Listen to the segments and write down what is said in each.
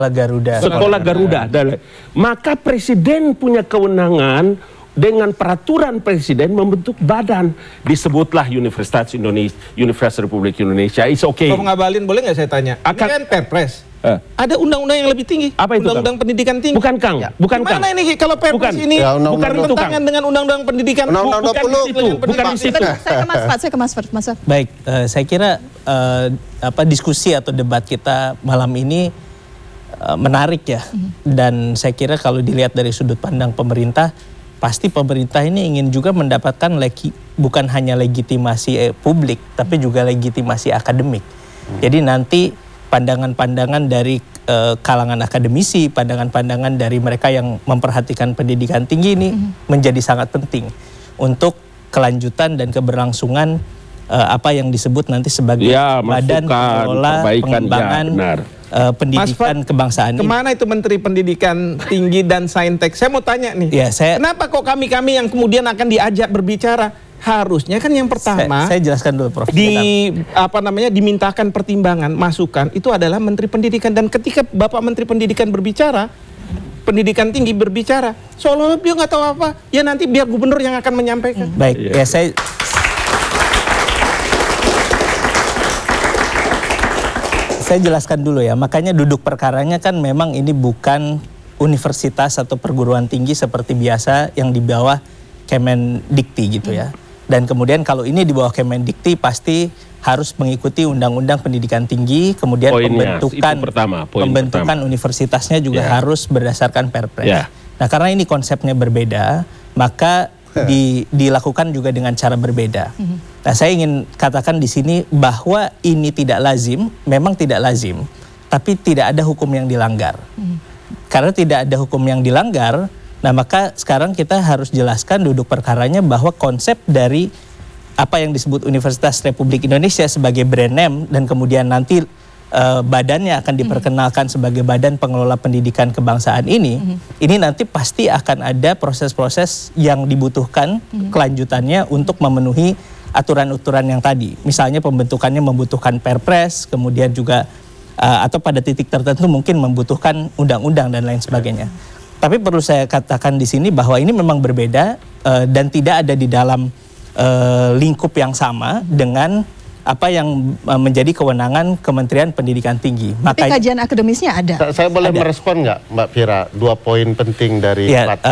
Garuda. Sekolah Garuda. Maka presiden punya kewenangan dengan peraturan presiden membentuk badan, disebutlah Universitas Indonesia, Universitas Republik Indonesia. It's okay. Kalau ngabalin boleh nggak saya tanya? Ini kan Perpres. Ada undang-undang yang lebih tinggi. Apa itu? Undang-undang pendidikan tinggi. Bukan Kang. Bukan Kang. Gimana ini kalau Perpres ini bukan bertentangan dengan undang-undang pendidikan? Bukan di situ. Bukan di situ. Saya ke Mas Fad. Baik, saya kira diskusi atau debat kita malam ini menarik ya. Dan saya kira kalau dilihat dari sudut pandang pemerintah, pasti pemerintah ini ingin juga mendapatkan bukan hanya legitimasi publik, tapi juga legitimasi akademik. Jadi nanti pandangan-pandangan dari kalangan akademisi, pandangan-pandangan dari mereka yang memperhatikan pendidikan tinggi ini menjadi sangat penting untuk kelanjutan dan keberlangsungan apa yang disebut nanti sebagai badan pengelola pengembangan pendidikan kebangsaan. Kemana itu Menteri Pendidikan Tinggi dan Saintek? Saya mau tanya nih, kenapa kok kami yang kemudian akan diajak berbicara? Harusnya kan yang pertama saya jelaskan dulu, Prof. Dimintakan pertimbangan, masukan itu adalah Menteri Pendidikan, dan ketika Bapak Menteri Pendidikan berbicara, pendidikan tinggi berbicara, seolah-olah dia nggak tahu apa, ya nanti biar gubernur yang akan menyampaikan. Baik, ya saya jelaskan dulu ya. Makanya duduk perkaranya kan memang ini bukan universitas atau perguruan tinggi seperti biasa yang di bawah Kemendikti gitu ya. Dan kemudian kalau ini di bawah Kemendikti pasti harus mengikuti Undang-Undang Pendidikan Tinggi, kemudian pembentukan universitasnya juga harus berdasarkan Perpres. Nah, karena ini konsepnya berbeda, maka dilakukan juga dengan cara berbeda. Nah, saya ingin katakan di sini bahwa ini tidak lazim, memang tidak lazim, tapi tidak ada hukum yang dilanggar. Karena tidak ada hukum yang dilanggar, nah maka sekarang kita harus jelaskan duduk perkaranya bahwa konsep dari apa yang disebut Universitas Republik Indonesia sebagai brand name dan kemudian nanti badannya akan diperkenalkan sebagai Badan Pengelola Pendidikan Kebangsaan ini nanti pasti akan ada proses-proses yang dibutuhkan kelanjutannya untuk memenuhi aturan-aturan yang tadi. Misalnya pembentukannya membutuhkan Perpres, kemudian juga atau pada titik tertentu mungkin membutuhkan undang-undang dan lain sebagainya. Tapi perlu saya katakan di sini bahwa ini memang berbeda dan tidak ada di dalam lingkup yang sama dengan apa yang menjadi kewenangan Kementerian Pendidikan Tinggi. Tapi kajian akademisnya ada. Saya boleh merespon nggak, Mbak Fira, 2 poin penting dari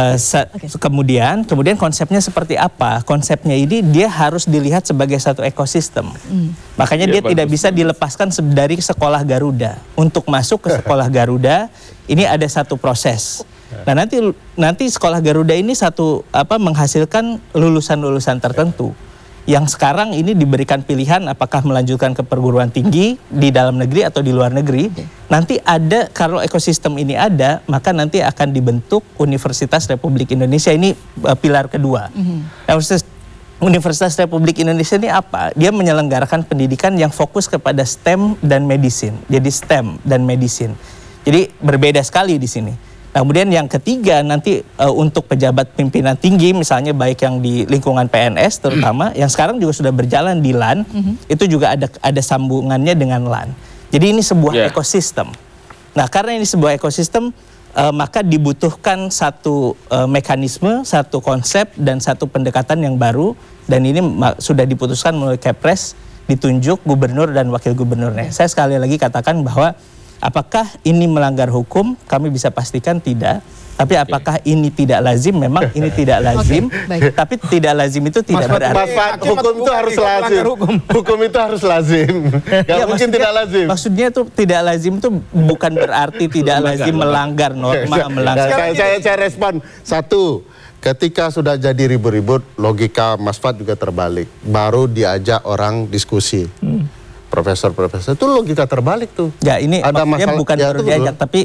kemudian konsepnya seperti apa? Konsepnya ini dia harus dilihat sebagai satu ekosistem. Makanya dia tidak bisa dilepaskan dari sekolah Garuda. Untuk masuk ke sekolah Garuda, ini ada satu proses. Nah, nanti sekolah Garuda ini menghasilkan lulusan-lulusan tertentu. Yang sekarang ini diberikan pilihan apakah melanjutkan ke perguruan tinggi di dalam negeri atau di luar negeri. Nanti ada, kalau ekosistem ini ada, maka nanti akan dibentuk Universitas Republik Indonesia, ini pilar kedua. Nah, Universitas Republik Indonesia ini apa? Dia menyelenggarakan pendidikan yang fokus kepada STEM dan medicine. Jadi STEM dan medicine. Jadi berbeda sekali di sini. Nah, kemudian yang ketiga nanti untuk pejabat pimpinan tinggi, misalnya baik yang di lingkungan PNS terutama, yang sekarang juga sudah berjalan di LAN, itu juga ada sambungannya dengan LAN. Jadi ini sebuah ekosistem. Nah, karena ini sebuah ekosistem, maka dibutuhkan satu mekanisme, satu konsep, dan satu pendekatan yang baru, dan ini sudah diputuskan melalui Kepres, ditunjuk gubernur dan wakil gubernurnya. Saya sekali lagi katakan bahwa apakah ini melanggar hukum? Kami bisa pastikan tidak. Tapi apakah ini tidak lazim? Memang ini tidak lazim. Tapi tidak lazim itu tidak berarti hukum itu harus lazim. Hukum itu harus lazim. Gak mungkin tidak lazim. Maksudnya itu tidak lazim itu bukan berarti tidak lazim melanggar norma, melanggar. Saya respon. Satu, ketika sudah jadi ribut-ribut, logika Mas Fad juga terbalik. Baru diajak orang diskusi. Profesor-profesor itu logika terbalik tuh. Ya, ini ada masalah, bukan baru diajak, tapi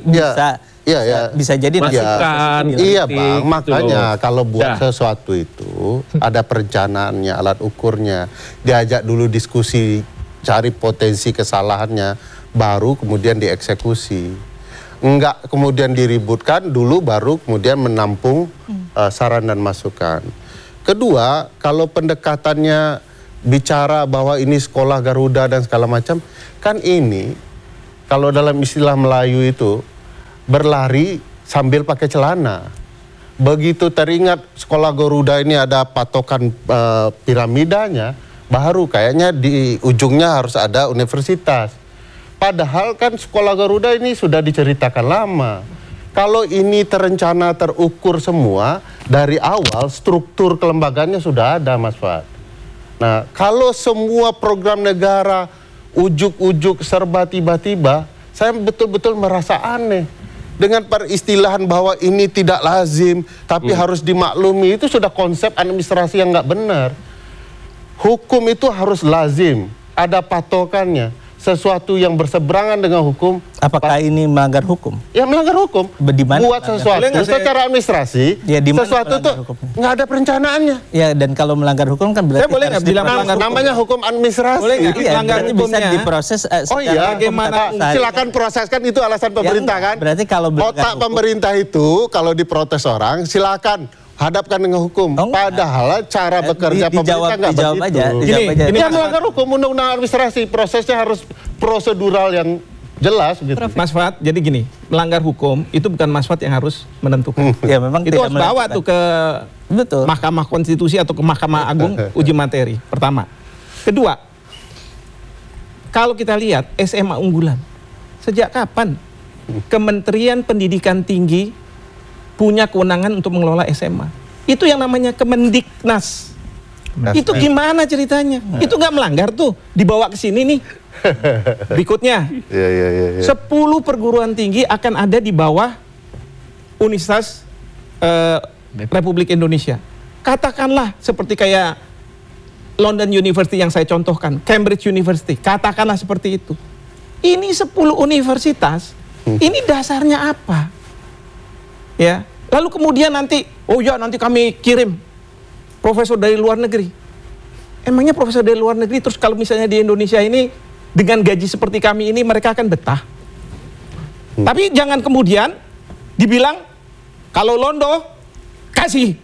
bisa jadi masukan. Iya Bang, makanya kalau buat sesuatu itu ada perencanaannya, alat ukurnya, diajak dulu diskusi, cari potensi kesalahannya, baru kemudian dieksekusi. Enggak kemudian diributkan dulu, baru kemudian menampung saran dan masukan. Kedua, kalau pendekatannya bicara bahwa ini sekolah Garuda dan segala macam, kan ini kalau dalam istilah Melayu itu berlari sambil pakai celana. Begitu teringat sekolah Garuda ini ada patokan piramidanya, baru kayaknya di ujungnya harus ada universitas. Padahal kan sekolah Garuda ini sudah diceritakan lama. Kalau ini terencana, terukur semua, dari awal struktur kelembagaannya sudah ada, Mas Fuad. Nah, kalau semua program negara ujuk-ujuk serba tiba-tiba, saya betul-betul merasa aneh. Dengan peristilahan bahwa ini tidak lazim, tapi harus dimaklumi, itu sudah konsep administrasi yang nggak benar. Hukum itu harus lazim, ada patokannya. Sesuatu yang berseberangan dengan hukum. Apakah ini melanggar hukum? Ya melanggar hukum. Buat sesuatu secara administrasi, ya, sesuatu itu nggak ada perencanaannya. Ya, dan kalau melanggar hukum kan berarti saya boleh nggak bilang melanggar hukum? Namanya hukum administrasi. Boleh nggak melanggar bisa diproses? Oh iya, bagaimana? Silakan proseskan, itu alasan pemerintah kan. Berarti kalau otak pemerintah itu kalau diprotes orang, silakan hadapkan dengan hukum. Padahal cara bekerja pemerintah nggak begitu. Ini melanggar hukum, undang-undang administrasi, prosesnya harus prosedural yang jelas gitu. Mas Fuad, jadi gini, melanggar hukum itu bukan Mas Fuad yang harus menentukan. Ya memang itu harus bawa tuh ke Mahkamah Konstitusi atau ke Mahkamah Agung uji materi. Pertama. Kedua, kalau kita lihat SMA unggulan, sejak kapan Kementerian Pendidikan Tinggi punya kewenangan untuk mengelola SMA? Itu yang namanya Kemendiknas. Itu gimana ceritanya? Itu nggak melanggar tuh, dibawa ke sini nih. Berikutnya, 10 perguruan tinggi akan ada di bawah Universitas Republik Indonesia. Katakanlah seperti kayak London University yang saya contohkan, Cambridge University, katakanlah seperti itu. Ini 10 universitas, ini dasarnya apa? Ya, lalu kemudian nanti, oh ya nanti kami kirim profesor dari luar negeri. Emangnya profesor dari luar negeri terus kalau misalnya di Indonesia ini dengan gaji seperti kami ini mereka akan betah? Tapi jangan kemudian dibilang kalau Londo kasih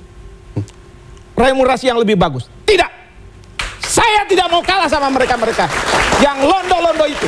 remunerasi yang lebih bagus. Tidak, saya tidak mau kalah sama mereka-mereka yang Londo-Londo itu.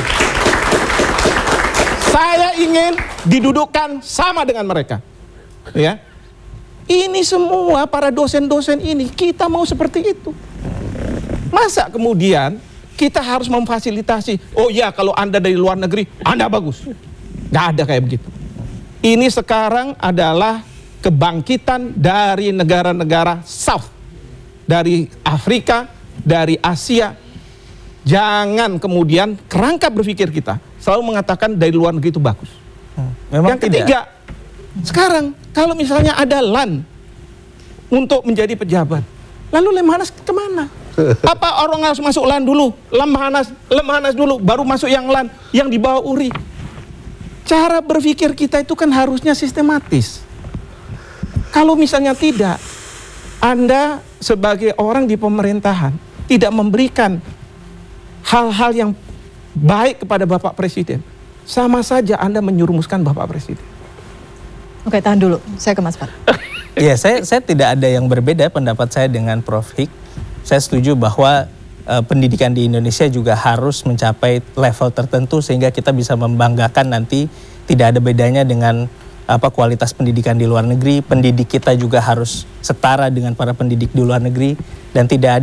Saya ingin didudukkan sama dengan mereka. Ya. Ini semua para dosen-dosen ini kita mau seperti itu. Masa kemudian kita harus memfasilitasi, oh ya kalau Anda dari luar negeri, Anda bagus. Nggak ada kayak begitu. Ini sekarang adalah kebangkitan dari negara-negara South. Dari Afrika, dari Asia. Jangan kemudian kerangka berpikir kita selalu mengatakan dari luar negeri itu bagus. Memang yang ketiga, sekarang kalau misalnya ada LAN untuk menjadi pejabat, lalu Lemhanas kemana? Apa orang harus masuk LAN dulu, Lemhanas dulu, baru masuk yang LAN, yang di bawah URI? Cara berpikir kita itu kan harusnya sistematis. Kalau misalnya tidak, Anda sebagai orang di pemerintahan tidak memberikan hal-hal yang baik kepada Bapak Presiden, sama saja Anda menyurumuskan Bapak Presiden. Oke, tahan dulu. Saya ke Mas Fad. Ya, saya tidak ada yang berbeda pendapat saya dengan Prof. Hik. Saya setuju bahwa pendidikan di Indonesia juga harus mencapai level tertentu sehingga kita bisa membanggakan nanti tidak ada bedanya dengan kualitas pendidikan di luar negeri. Pendidik kita juga harus setara dengan para pendidik di luar negeri dan tidak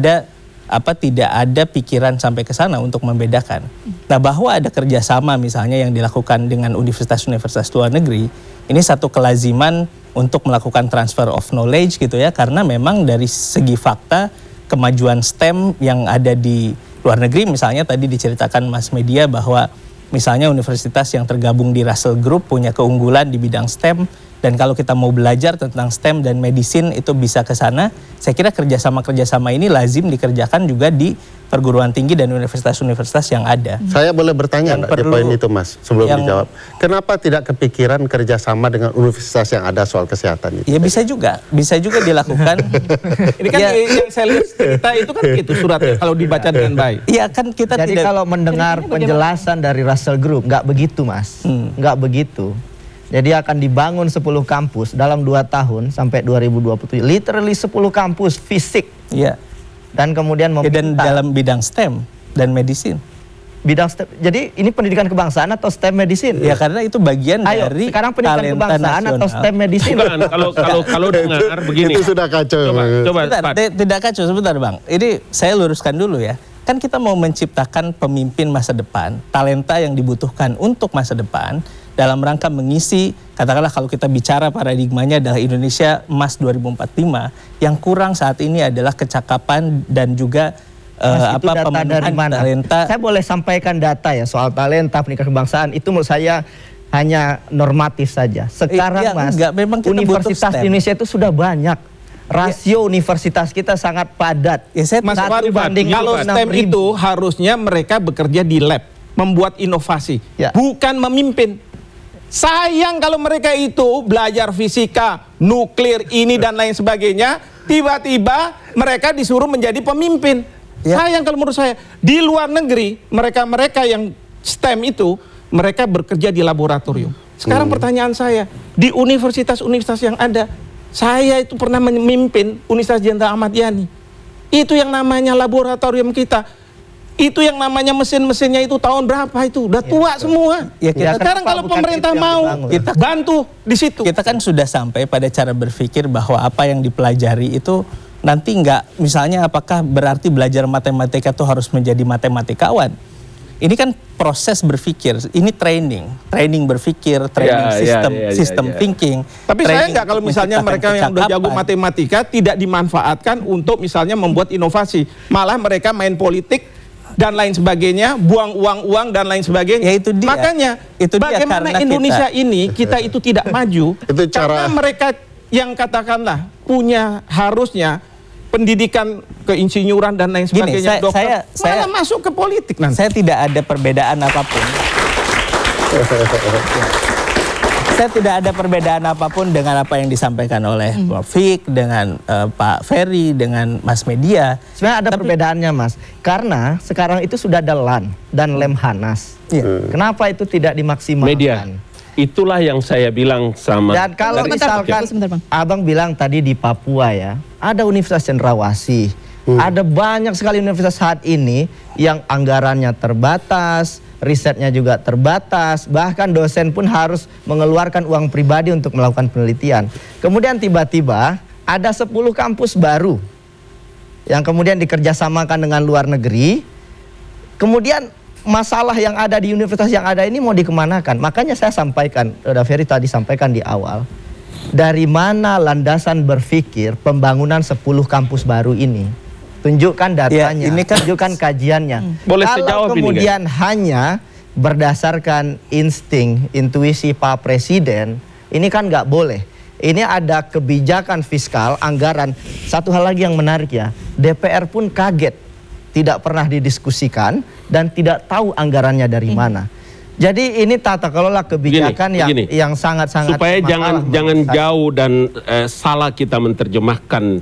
ada pikiran sampai ke sana untuk membedakan. Nah, bahwa ada kerjasama misalnya yang dilakukan dengan universitas-universitas luar negeri, ini satu kelaziman untuk melakukan transfer of knowledge gitu ya, karena memang dari segi fakta kemajuan STEM yang ada di luar negeri, misalnya tadi diceritakan Mas Media bahwa misalnya universitas yang tergabung di Russell Group punya keunggulan di bidang STEM, dan kalau kita mau belajar tentang STEM dan medicine itu bisa ke sana. Saya kira kerjasama ini lazim dikerjakan juga di perguruan tinggi dan universitas-universitas yang ada. Saya boleh bertanya di poin itu Mas, sebelum dijawab. Kenapa tidak kepikiran kerjasama dengan universitas yang ada soal kesehatan itu? Ya bisa juga dilakukan. Ini kan yang saya lihat cerita itu kan gitu suratnya kalau dibaca dengan baik. Iya kan kita jadi tidak. Kalau mendengar penjelasan dari Russell Group, nggak begitu Mas, nggak begitu. Jadi akan dibangun 10 kampus dalam 2 tahun sampai 2027. Literally 10 kampus fisik. Iya. Dan kemudian dan dalam bidang STEM dan medicine. bidang STEM. Jadi ini pendidikan kebangsaan atau STEM medicine? Ya karena itu bagian Ayo, dari sekarang pendidikan talenta kebangsaan nasional. atau STEM medicine? Bukan, kalau dengar begini. Itu sudah kacau. Coba Sebentar, Pat. tidak kacau, sebentar Bang. Ini saya luruskan dulu ya. Kan kita mau menciptakan pemimpin masa depan, talenta yang dibutuhkan untuk masa depan dalam rangka mengisi, katakanlah kalau kita bicara paradigmanya adalah Indonesia Emas 2045, yang kurang saat ini adalah kecakapan dan juga Mas, itu data pemenuhan dari mana? talenta. Saya boleh sampaikan data ya soal talenta pendidikan kebangsaan itu menurut saya hanya normatif saja. Sekarang Iya, Mas, enggak, memang kita universitas butuh STEM. di Indonesia itu sudah banyak. Rasio universitas kita sangat padat. Ya, saya Mas Satu Farid, banding kalau 6.000. STEM itu harusnya mereka bekerja di lab, membuat inovasi, Ya. bukan memimpin. Sayang kalau mereka itu belajar fisika, nuklir, ini dan lain sebagainya, tiba-tiba mereka disuruh menjadi pemimpin. Ya. Sayang kalau menurut saya. Di luar negeri, mereka-mereka yang STEM itu, mereka bekerja di laboratorium. Sekarang pertanyaan saya, di universitas-universitas yang ada, saya itu pernah memimpin Universitas Jenderal Ahmad Yani. Itu yang namanya laboratorium kita. Itu yang namanya mesin-mesinnya itu tahun berapa itu? Udah tua semua. Ya, kita- Sekarang kenapa kalau bukan pemerintah itu yang mau dibangun? bantu di situ. Kita kan sudah sampai pada cara berpikir bahwa apa yang dipelajari itu nanti nggak, misalnya apakah berarti belajar matematika itu harus menjadi matematikawan? Ini kan proses berpikir, ini training berpikir, training sistem thinking. Tapi saya training nggak kalau untuk misalnya menciptakan mereka yang udah jago kecakapan. matematika tidak dimanfaatkan untuk misalnya membuat inovasi. Malah mereka main politik dan lain sebagainya, buang uang dan lain sebagainya. Ya, itu dia. Makanya Itu dia, bagaimana karena Indonesia kita itu tidak maju Itu cara- karena mereka yang katakanlah punya harusnya pendidikan keinsinyuran dan lain Gini, sebagainya, dokter, saya- malah masuk ke politik nanti. Saya tidak ada perbedaan apapun. Saya tidak ada perbedaan apapun dengan apa yang disampaikan oleh Prof. Fik, dengan Pak Ferry, dengan Mas Media. Sebenarnya ada perbedaannya Mas. Karena sekarang itu sudah ada LAN dan Lemhanas. Iya. Kenapa itu tidak dimaksimalkan? Media. Itulah yang saya bilang sama. Dan kalau misalkan Sebentar, Bang. Abang bilang tadi di Papua ya, ada Universitas Cendrawasih, ada banyak sekali universitas saat ini yang anggarannya terbatas, risetnya juga terbatas, bahkan dosen pun harus mengeluarkan uang pribadi untuk melakukan penelitian. Kemudian tiba-tiba ada 10 kampus baru yang kemudian dikerjasamakan dengan luar negeri, kemudian masalah yang ada di universitas yang ada ini mau dikemanakan. Makanya saya sampaikan, udah Ferry tadi sampaikan di awal, dari mana landasan berpikir pembangunan 10 kampus baru ini? Tunjukkan datanya, Ya, ini kan- tunjukkan kajiannya. Boleh Kalau sejawab ini, kemudian hanya berdasarkan insting, intuisi Pak Presiden, ini kan nggak boleh. Ini ada kebijakan fiskal, anggaran. Satu hal lagi yang menarik ya, DPR pun kaget, tidak pernah didiskusikan dan tidak tahu anggarannya dari mana. Jadi ini tata kelola kebijakan Begini. yang sangat-sangat Supaya bermasalah jangan menurut saya. jauh dan salah kita menerjemahkan.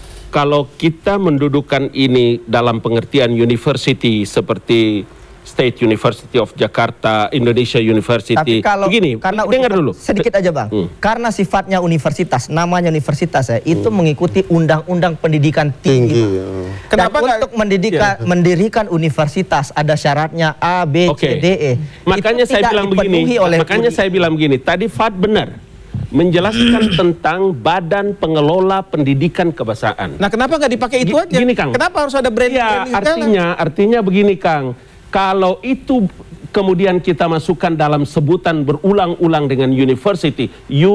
Kalau kita mendudukan ini dalam pengertian university seperti State University of Jakarta, Indonesia University. Tapi kalau Begini, karena dengar dulu. sedikit aja Bang. Karena sifatnya universitas, namanya universitas ya, itu mengikuti undang-undang pendidikan tinggi. Dan Kenapa nggak- untuk mendirikan universitas ada syaratnya A, B, Oke. C, D, E. Makanya Itu saya tidak bilang begini. dipenuhi oleh Makanya saya bilang begini. Tadi Fad benar menjelaskan tentang Badan Pengelola Pendidikan Kebangsaan. Nah, kenapa nggak dipakai itu aja? Gini, Kang. Kenapa harus ada branding? Ya, artinya begini, Kang. Kalau itu kemudian kita masukkan dalam sebutan berulang-ulang dengan university,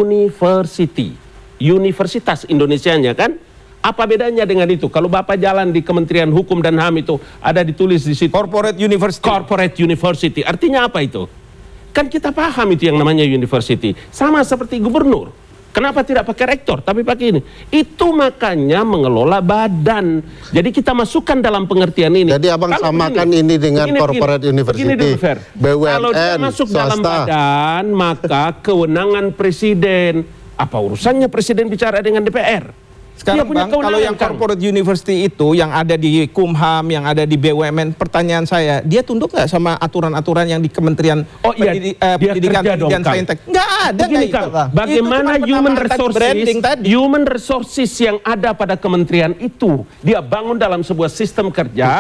universitas Indonesianya kan? Apa bedanya dengan itu? Kalau Bapak jalan di Kementerian Hukum dan HAM itu ada ditulis di situ Corporate University. Corporate University. Artinya apa itu? Kan kita paham itu yang namanya university. Sama seperti gubernur. Kenapa tidak pakai rektor tapi pakai ini? Itu makanya mengelola badan. Jadi kita masukkan dalam pengertian ini. Jadi abang Kalau samakan ini dengan corporate university, begini dulu, Fer. BUMN, Kalau dia masuk dalam swasta. badan, maka kewenangan presiden. Apa urusannya presiden bicara dengan DPR? Sekarang Dia punya Bang, kalau kewenangan, yang Kang. corporate university itu yang ada di Kumham, yang ada di BUMN, pertanyaan saya, dia tunduk nggak sama aturan-aturan yang di Kementerian Oh iya, dia Pendidikan kerja dong, dan Kang. Saintek? Nggak ada Begini, nggak itu, Kang, Bang. bagaimana Itu cuma human penambahan branding tadi. resources yang ada pada kementerian itu dia bangun dalam sebuah sistem kerja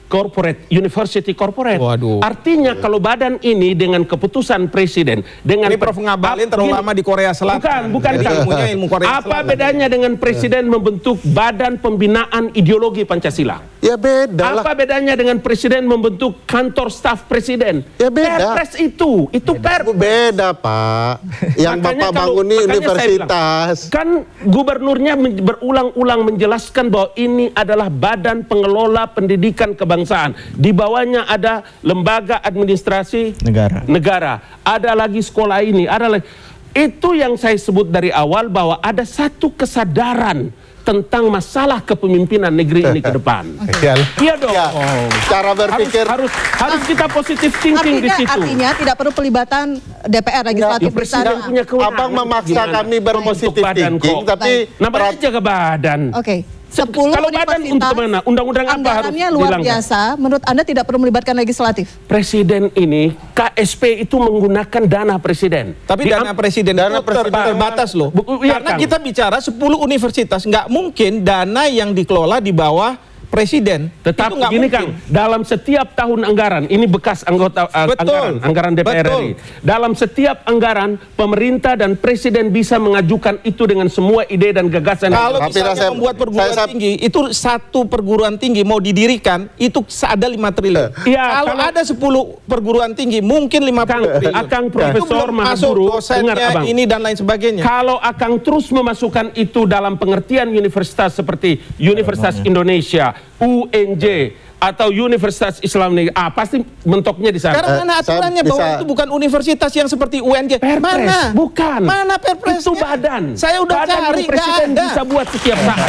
corporate, university corporate. Waduh. Artinya kalau badan ini dengan keputusan presiden, dengan Ini Prof ngabalin terlalu lama di Korea Selatan. Bukan Jadi Kang. ilmunya ilmu Korea Apa Selatan. bedanya dengan presiden membentuk badan pembinaan ideologi Pancasila? Ya beda lah. Apa bedanya dengan presiden membentuk kantor staf presiden? Ya beda. Perpres itu perpres. Beda Pak. Yang Makanya Bapak bangun ini makanya saya universitas. bilang, kan gubernurnya berulang-ulang menjelaskan bahwa ini adalah badan pengelola pendidikan kebangsaan. Di bawahnya ada lembaga administrasi negara. Ada lagi sekolah ini, ada lagi. Itu yang saya sebut dari awal bahwa ada satu kesadaran tentang masalah kepemimpinan negeri ini ke depan. Iya dong. Ya, cara berpikir Harus kita positif thinking di situ. Artinya tidak perlu pelibatan DPR legislatif di Presiden sana. punya kewenangan. Abang memaksa Gimana? kami berpositif Membentuk badan thinking, kok. tapi Namanya jaga badan. Oke. 10 Kalau badan untuk mana? Undang-undang apa harus anggarannya luar dilanggar? biasa. Menurut Anda tidak perlu melibatkan legislatif? Presiden ini, KSP itu menggunakan dana presiden. Tapi dana presiden itu terbatas loh. Iya, Karena Kang. kita bicara 10 universitas, nggak mungkin dana yang dikelola di bawah presiden. Tetap Itu nggak begini mungkin. Kang, dalam setiap tahun anggaran, ini bekas anggota anggaran DPR RI. Dalam setiap anggaran, pemerintah dan presiden bisa mengajukan itu dengan semua ide dan gagasan. Kalau Tapi misalnya saya- membuat perguruan saya- tinggi, itu satu perguruan tinggi mau didirikan, itu ada 5 triliun. Iya, kalau kalau- ada 10 perguruan tinggi, mungkin 50 triliun. Akang Itu Profesor belum masuk Mahaguru, dosennya, dengar, Abang. ini dan lain sebagainya. Kalau Akang terus memasukkan itu dalam pengertian universitas seperti Universitas Indonesia, UNJ, atau Universitas Islam Negeri, pasti mentoknya di sana. Karena mana aturannya saya bahwa bisa- itu bukan universitas yang seperti UNJ? Perpres, Mana? bukan. Mana perpresnya? Itu badan. Saya udah badan cari, yang presiden nggak ada. bisa buat setiap saat.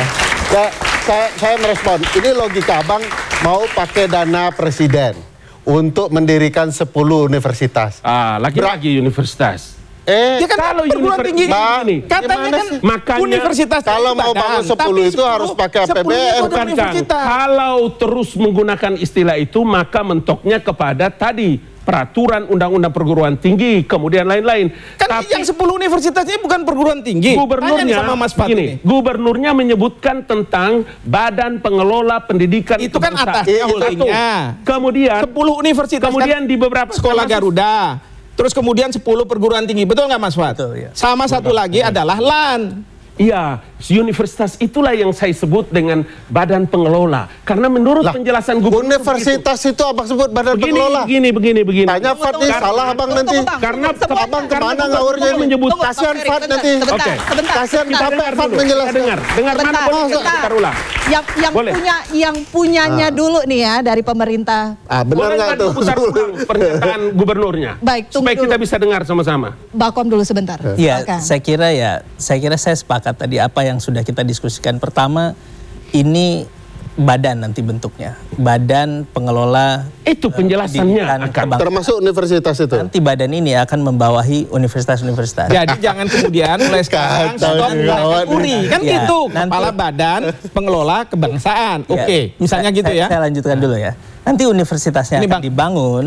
saya merespon. Ini logika Abang mau pakai dana presiden untuk mendirikan 10 universitas. Lagi-lagi universitas. Ya kan Kalau perguruan universitas tinggi Bang, ini katanya kan Makanya- universitas kalau mau bangun 10 itu harus pakai APBN. Bukan, Kang. Kalau terus menggunakan istilah itu, maka mentoknya kepada tadi peraturan undang-undang perguruan tinggi, kemudian lain-lain. Kan yang 10 universitasnya bukan perguruan tinggi. Tanya nih Gubernurnya sama Mas Fat ini. gubernurnya menyebutkan tentang Badan Pengelola Pendidikan Itu kan Kebangsaan. atasnya Satu. holdingnya. Kemudian 10 universitas kemudian kan di beberapa sekolah Garuda. Terus kemudian 10 perguruan tinggi. Betul nggak Mas Fat? Betul, ya. Sama satu lagi adalah LAN. Iya, universitas itulah yang saya sebut dengan badan pengelola. Karena menurut Lah, penjelasan gubernur Universitas itu Abang sebut badan begini, pengelola. begini. Tanya Fat nih, salah Abang nanti. Karena Abang kemana ngawurnya ini? menyebut Kasihan Fat nanti. Oke. Kasihan Kita capek dengar Fat dulu. menjelaskan. Kita dengar mana Sebentar, boleh sebentar. kita ulang. Boleh. yang punyanya dulu nih ya dari pemerintah. Benar Boleh nggak nggak tuh? diputar ulang pernyataan gubernurnya? Baik, tunggu supaya kita dulu. bisa dengar sama-sama. Bakom dulu sebentar. Ya, Silakan. saya kira saya sepakat tadi apa yang sudah kita diskusikan. Pertama, ini badan nanti bentuknya, badan pengelola Itu penjelasannya pendidikan akan kebangsaan. Termasuk universitas itu. Nanti badan ini akan membawahi universitas-universitas. Jadi jangan kemudian mulai sekarang Kacau stop nih, kawan. uri. Kan Ya, gitu. nanti- Kepala badan pengelola kebangsaan. Ya, Oke, misalnya gitu ya. Saya lanjutkan dulu ya. Nanti universitasnya Ini, akan Bang. dibangun,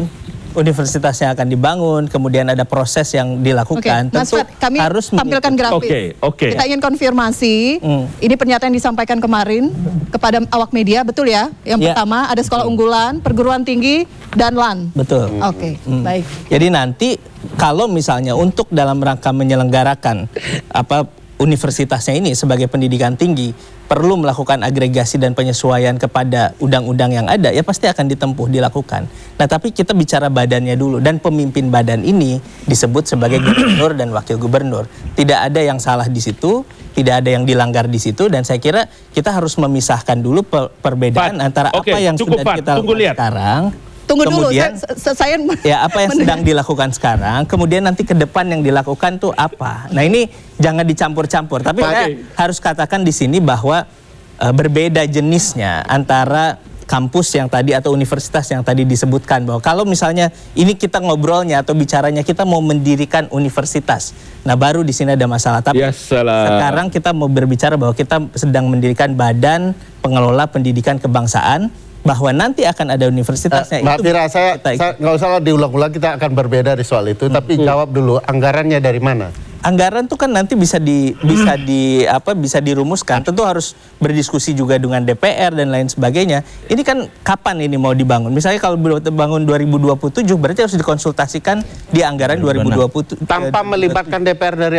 kemudian ada proses yang Oke, dilakukan. Mas Tentu Fat, kami harus tampilkan grafis. Oke. Kita ingin konfirmasi. Ini pernyataan yang disampaikan kemarin kepada awak media, betul ya? Yang Ya. pertama ada sekolah unggulan, perguruan tinggi, dan LAN. Betul. Oke, baik. Jadi nanti kalau misalnya untuk dalam rangka menyelenggarakan universitasnya ini sebagai pendidikan tinggi perlu melakukan agregasi dan penyesuaian kepada undang-undang yang ada, ya pasti akan dilakukan. Nah, tapi kita bicara badannya dulu, dan pemimpin badan ini disebut sebagai gubernur dan wakil gubernur. Tidak ada yang salah di situ, tidak ada yang dilanggar di situ, dan saya kira kita harus memisahkan dulu perbedaan Fat, antara oke, apa yang cukup, sudah Fat. kita Tunggu lakukan lihat. sekarang. Tunggu Kemudian, dulu, saya ya apa yang sedang dilakukan sekarang, kemudian nanti ke depan yang dilakukan tuh apa. Nah, ini jangan dicampur-campur, tapi saya harus katakan di sini bahwa berbeda jenisnya antara kampus yang tadi atau universitas yang tadi disebutkan, bahwa kalau misalnya ini kita ngobrolnya atau bicaranya kita mau mendirikan universitas. Nah, baru di sini ada masalah. Tapi Ya salah. sekarang kita mau berbicara bahwa kita sedang mendirikan badan pengelola pendidikan kebangsaan, bahwa nanti akan ada universitasnya. Mbak Fira, saya nggak usah diulang-ulang, kita akan berbeda di soal itu. Tapi jawab dulu, anggarannya dari mana? anggaran tuh kan nanti bisa dirumuskan. Tentu harus berdiskusi juga dengan DPR dan lain sebagainya. Ini kan kapan ini mau dibangun? Misalnya kalau dibangun 2027 berarti harus dikonsultasikan di anggaran 2027. Tanpa melibatkan DPR dari